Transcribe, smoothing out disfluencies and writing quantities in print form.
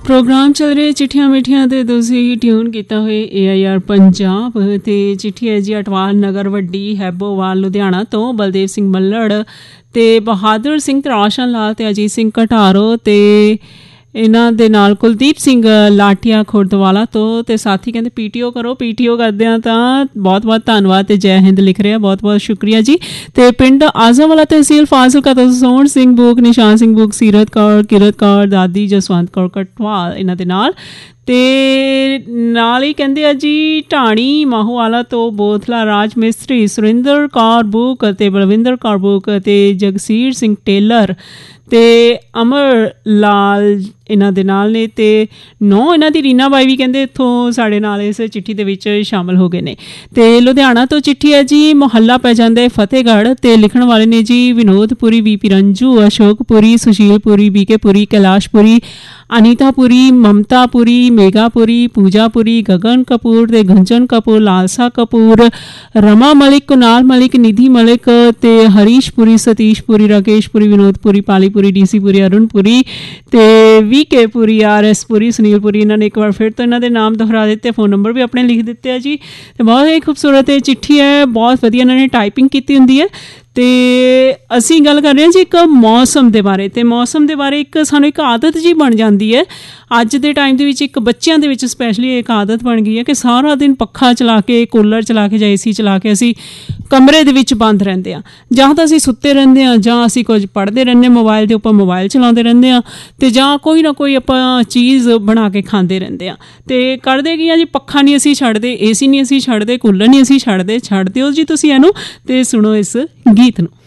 Programme ਚੱਲ ਰਿਹਾ ਚਿੱਠੀਆਂ ਮਿੱਠੀਆਂ ਤੇ ਤੁਸੀਂ ਟਿਊਨ ਕੀਤਾ ਹੋਏ AIR ਪੰਜਾਬ ਤੇ ਚਿੱਠੀ ਹੈ ਜੀ ਅਟਵਾਲ ਨਗਰ ਵੱਡੀ ਹੈਬੋਵਾਲ ਲੁਧਿਆਣਾ ਤੋਂ ਬਲਦੇਵ ਸਿੰਘ ਮੱਲੜ ਤੇ ਬਹਾਦਰ ਸਿੰਘ ਤੇ ਰੌਸ਼ਨ ਲਾਲ ਤੇ ਅਜੀਤ ਸਿੰਘ ਘਟਾਰੋ ਤੇ ਇਹਨਾਂ ਦੇ ਨਾਲ ਕੁਲਦੀਪ ਸਿੰਘ ਲਾਠੀਆ ਖੁਰਦਵਾਲਾ ਤੋਂ ਤੇ ਸਾਥੀ ਕਹਿੰਦੇ PTO ਕਰੋ PTO ਕਰਦੇ ਹਾਂ ਤਾਂ ਬਹੁਤ ਬਹੁਤ ਧੰਨਵਾਦ ਤੇ ਜੈ ਹਿੰਦ ਲਿਖ ਰਿਹਾ ਬਹੁਤ ਬਹੁਤ ਸ਼ੁਕਰੀਆ ਜੀ। ਤੇ ਪਿੰਡ ਆਜ਼ਮਵਾਲਾ ਤਹਿਸੀਲ ਫਾਜ਼ਿਲਕਾ ਤੋਂ ਸੋਹਣ ਸਿੰਘ ਬੂਕ ਨਿਸ਼ਾਨ ਸਿੰਘ ਬੂਕ ਸੀਰਤ ਕੌਰ ਕਿਰਤ ਕੌਰ ਦਾਦੀ ਜਸਵੰਤ ਕੌਰ ਕਟਵਾਲ ਇਹਨਾਂ ਦੇ ਨਾਲ ਤੇ ਨਾਲ ਹੀ ਕਹਿੰਦੇ ਆ ਜੀ ਢਾਣੀ ਮਾਹੋਵਾਲਾ ਤੋਂ ਬੋਥਲਾ ਰਾਜ ਮਿਸਤਰੀ ਸੁਰਿੰਦਰ ਕੌਰ ਬੂਕ ਅਤੇ ਬਲਵਿੰਦਰ ਕੌਰ ਬੂਕ ਅਤੇ ਜਗਸੀਰ ਸਿੰਘ ਟੇਲਰ ਤੇ ਅਮਰ ਲਾਲ ਇਹਨਾਂ ਦੇ ਨਾਲ ਨੇ ਤੇ ਨੌ ਇਹਨਾਂ ਦੀ ਰੀਨਾ ਬਾਈ ਵੀ ਕਹਿੰਦੇ ਇੱਥੋਂ ਸਾਡੇ ਨਾਲ ਇਸ ਚਿੱਠੀ ਦੇ ਵਿੱਚ ਸ਼ਾਮਲ ਹੋ ਗਏ ਨੇ। ਤੇ ਲੁਧਿਆਣਾ ਤੋਂ ਚਿੱਠੀ ਹੈ ਜੀ ਮੁਹੱਲਾ ਪੈ ਜਾਂਦਾ ਹੈ ਫਤਿਹਗੜ੍ਹ ਤੇ ਲਿਖਣ ਵਾਲੇ ਨੇ ਜੀ ਵਿਨੋਦਪੁਰੀ VP ਰੰਜੂ ਅਸ਼ੋਕਪੁਰੀ ਸੁਸ਼ੀਲਪੁਰੀ BK ਪੁਰੀ ਕੈਲਾਸ਼ਪੁਰੀ ਅਨੀਤਾਪੁਰੀ ਮਮਤਾਪੁਰੀ ਮੇਗਾਪੁਰੀ ਪੂਜਾਪੁਰੀ ਗਗਨ ਕਪੂਰ ਤੇ ਗੁੰਜਨ ਕਪੂਰ ਲਾਲਸਾ ਕਪੂਰ ਰਮਾ ਮਲਿਕ ਕੁਨਾਲ ਮਲਿਕ ਨਿਧੀ ਮਲਿਕ ਤੇ ਹਰੀਸ਼ਪੁਰੀ ਸਤੀਸ਼ਪੁਰੀ ਰਾਕੇਸ਼ਪੁਰੀ ਵਿਨੋਦਪੁਰੀ ਪਾਲੀਪੁਰੀ DC ਪੁਰੀ ਅਰੁਣਪੁਰੀ ਤੇ VK ਪੁਰੀ RS ਪੁਰੀ ਸੁਨੀਲਪੁਰੀ। ਇਹਨਾਂ ਨੇ ਇੱਕ ਵਾਰ ਫਿਰ ਤੋਂ ਇਹਨਾਂ ਦੇ ਨਾਮ ਦੁਹਰਾ ਦਿੱਤੇ ਫ਼ੋਨ ਨੰਬਰ ਵੀ ਆਪਣੇ ਲਿਖ ਦਿੱਤੇ ਆ ਜੀ ਤੇ ਬਹੁਤ ਹੀ ਖੂਬਸੂਰਤ ਇਹ ਚਿੱਠੀ ਹੈ ਬਹੁਤ ਵਧੀਆ ਇਹਨਾਂ ਨੇ ਟਾਈਪਿੰਗ ਕੀਤੀ ਹੁੰਦੀ ਹੈ। ਤੇ ਅਸੀਂ ਗੱਲ ਕਰ ਰਹੇ ਹਾਂ ਜੀ ਇੱਕ ਮੌਸਮ ਦੇ ਬਾਰੇ ਤੇ ਮੌਸਮ ਦੇ ਬਾਰੇ ਇੱਕ ਸਾਨੂੰ ਇੱਕ ਆਦਤ ਜੀ ਬਣ ਜਾਂਦੀ ਹੈ ਅੱਜ ਦੇ ਟਾਈਮ ਦੇ ਵਿੱਚ ਇੱਕ ਬੱਚਿਆਂ ਦੇ ਵਿੱਚ ਸਪੈਸ਼ਲੀ ਇੱਕ ਆਦਤ ਬਣ ਗਈ ਹੈ ਕਿ ਸਾਰਾ ਦਿਨ ਪੱਖਾ ਚਲਾ ਕੇ ਕੂਲਰ ਚਲਾ ਕੇ ਜਾਂ AC ਚਲਾ ਕੇ ਅਸੀਂ ਕਮਰੇ ਦੇ ਵਿੱਚ ਬੰਦ ਰਹਿੰਦੇ ਹਾਂ ਜਾਂ ਤਾਂ ਅਸੀਂ ਸੁੱਤੇ ਰਹਿੰਦੇ ਹਾਂ ਜਾਂ ਅਸੀਂ ਕੁਝ ਪੜ੍ਹਦੇ ਰਹਿੰਦੇ ਮੋਬਾਇਲ ਦੇ ਉੱਪਰ ਮੋਬਾਇਲ ਚਲਾਉਂਦੇ ਰਹਿੰਦੇ ਹਾਂ ਤੇ ਜਾਂ ਕੋਈ ਨਾ ਕੋਈ ਆਪਾਂ ਚੀਜ਼ ਬਣਾ ਕੇ ਖਾਂਦੇ ਰਹਿੰਦੇ ਹਾਂ ਤੇ ਕਰਦੇ ਕੀ ਆ ਜੀ ਪੱਖਾ ਨਹੀਂ ਅਸੀਂ ਛੱਡਦੇ AC ਨਹੀਂ ਅਸੀਂ ਛੱਡਦੇ ਕੂਲਰ ਨਹੀਂ ਅਸੀਂ ਛੱਡ ਦਿਓ ਜੀ ਤੁਸੀਂ ਇਹਨੂੰ ਤੇ ਸੁਣੋ ਇਸ ਗੀਤ ਨੂੰ।